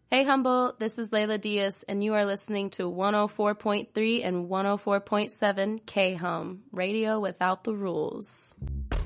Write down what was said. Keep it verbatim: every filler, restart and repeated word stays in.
Hey Humboldt, this is Layla Diaz, and you are listening to one oh four point three and one oh four point seven K-Hum, radio without the rules.